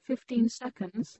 15 seconds.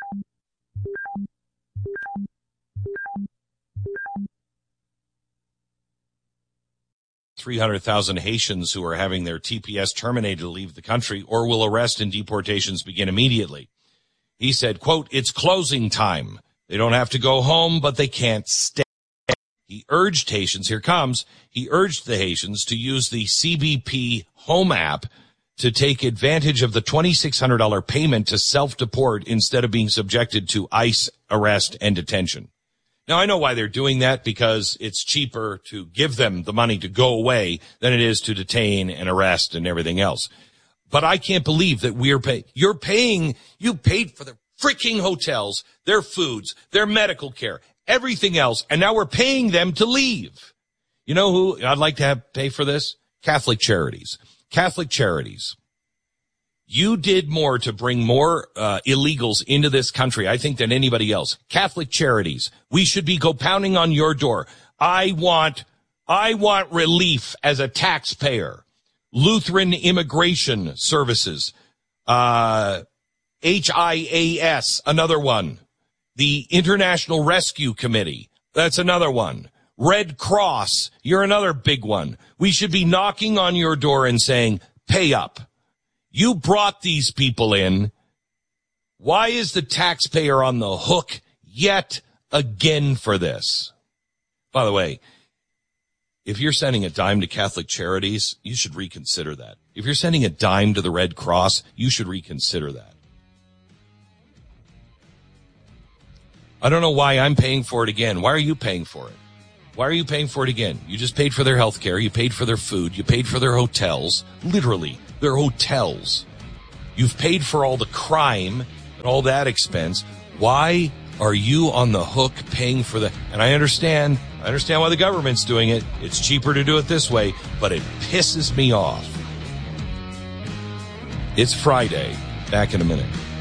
300,000 Haitians who are having their TPS terminated to leave the country or will arrest and deportations begin immediately. He said, quote, "It's closing time. They don't have to go home, but they can't stay." He urged Haitians, he urged the Haitians to use the CBP Home app to take advantage of the $2,600 payment to self-deport instead of being subjected to ICE arrest and detention. Now, I know why they're doing that, because it's cheaper to give them the money to go away than it is to detain and arrest and everything else. But I can't believe that you paid for their freaking hotels, their foods, their medical care, everything else, and now we're paying them to leave. You know who I'd like to have pay for this? Catholic Charities. Catholic Charities. You did more to bring more illegals into this country, I think, than anybody else. Catholic Charities. We should be pounding on your door. I want relief as a taxpayer. Lutheran Immigration Services. HIAS, another one. The International Rescue Committee. That's another one. Red Cross. You're another big one. We should be knocking on your door and saying, pay up. You brought these people in. Why is the taxpayer on the hook yet again for this? By the way, if you're sending a dime to Catholic Charities, you should reconsider that. If you're sending a dime to the Red Cross, you should reconsider that. I don't know why I'm paying for it again. Why are you paying for it? Why are you paying for it again? You just paid for their health care. You paid for their food. You paid for their hotels. Literally, their hotels. You've paid for all the crime and all that expense. Why are you on the hook paying for that? And I understand why the government's doing it. It's cheaper to do it this way, but it pisses me off. It's Friday. Back in a minute.